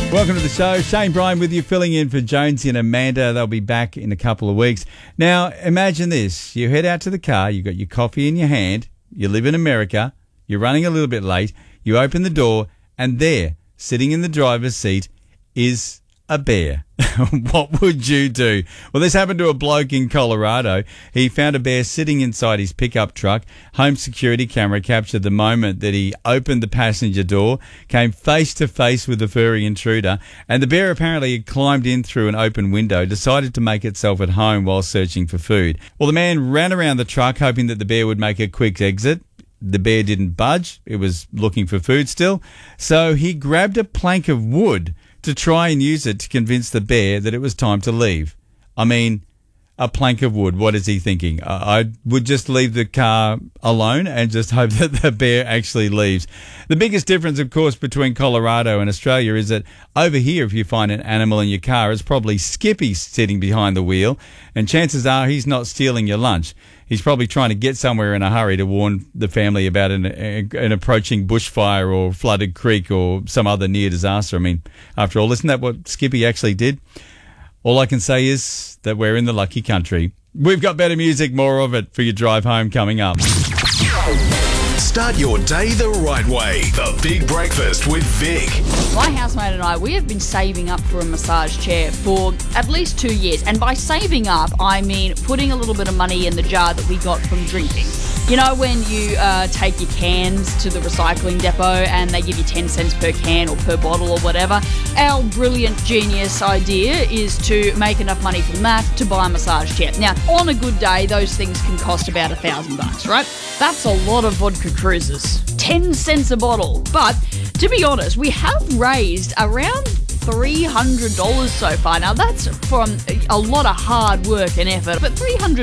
Welcome to the show. Shane Bryan with you, filling in for Jonesy and Amanda. They'll be back in a couple of weeks. Now, imagine this. You head out to the car, you've got your coffee in your hand, you live in America, you're running a little bit late, you open the door, and there, sitting in the driver's seat, is a bear. What would you do? Well, this happened to a bloke in Colorado. He found a bear sitting inside his pickup truck. Home security camera captured the moment that he opened the passenger door, came face to face with the furry intruder, and the bear apparently had climbed in through an open window, decided to make itself at home while searching for food. Well, the man ran around the truck hoping that the bear would make a quick exit. The bear didn't budge. It was looking for food still. So he grabbed a plank of wood to try and use it to convince the bear that it was time to leave. I mean, a plank of wood. What is he thinking? I would just leave the car alone and just hope that the bear actually leaves. The biggest difference, of course, between Colorado and Australia is that over here, if you find an animal in your car, it's probably Skippy sitting behind the wheel, and chances are he's not stealing your lunch. He's probably trying to get somewhere in a hurry to warn the family about an approaching bushfire or flooded creek or some other near disaster. I mean, after all, isn't that what Skippy actually did? All I can say is that we're in the lucky country. We've got better music, more of it for your drive home coming up. Start your day the right way. The Big Breakfast with Vic. My housemate and I, we have been saving up for a massage chair for at least 2 years. And by saving up, I mean putting a little bit of money in the jar that we got from drinking. You know, when you take your cans to the recycling depot and they give you 10 cents per can or per bottle or whatever, our brilliant genius idea is to make enough money from that to buy a massage chair. Now, on a good day, those things can cost about $1,000, right? That's a lot of vodka cruises. 10 cents a bottle. But to be honest, we have raised around $300 so far. Now, that's from a lot of hard work and effort, but $300